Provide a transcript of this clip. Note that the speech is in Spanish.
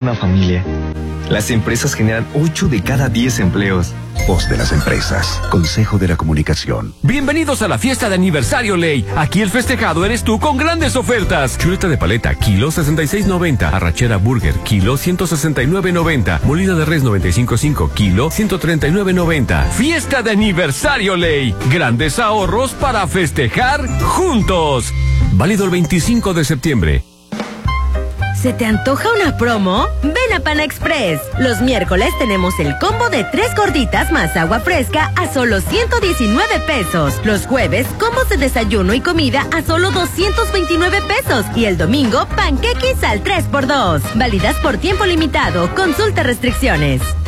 una familia. Las empresas generan 8 de cada 10 empleos. Voz de las empresas. Consejo de la Comunicación. Bienvenidos a la fiesta de aniversario Ley. Aquí el festejado eres tú con grandes ofertas. Chuleta de paleta, kilo 66.90. Arrachera burger, kilo 169.90. Molida de res 95.5, kilo 139.90. Fiesta de aniversario Ley. Grandes ahorros para festejar juntos. Válido el 25 de septiembre. ¿Se te antoja una promo? Ven a Pan Express. Los miércoles tenemos el combo de 3 gorditas más agua fresca a solo 119 pesos. Los jueves, combos de desayuno y comida a solo 229 pesos. Y el domingo, panqueques al 3x2. Válidas por tiempo limitado. Consulta restricciones.